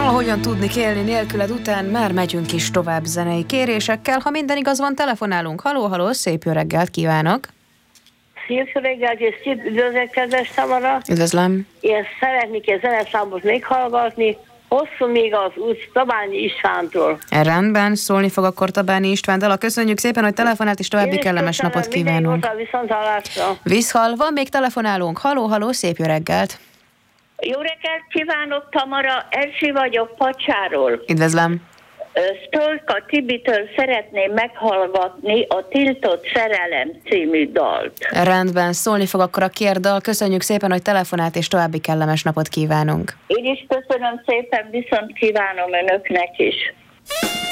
Ahogyan tudni élni nélküled után, már megyünk is tovább zenei kérésekkel. Ha minden igaz van, telefonálunk. Haló, szép jó reggelt kívánok! Szép jó reggelt, és üdvözlök, kedves Tamara! Üdvözlöm! Én szeretnék egy zeneszámot meghallgatni, hosszú még az út Tabányi Istvántól. Rendben, szólni fog akkor Tabányi Istvántól. Köszönjük szépen, hogy telefonált, és további kellemes napot kívánunk. Viszhal, van még telefonálunk. Haló, szép jó reggelt! Jó reggelt kívánok, Tamara, Erzsi vagyok Pacsáról. Üdvözlöm! Sztolka Tibitől szeretném meghallgatni a Tiltott Szerelem című dalt. Rendben, szólni fog akkor a kérdal. Köszönjük szépen, hogy telefonált, és további kellemes napot kívánunk. Én is köszönöm szépen, viszont kívánom önöknek is.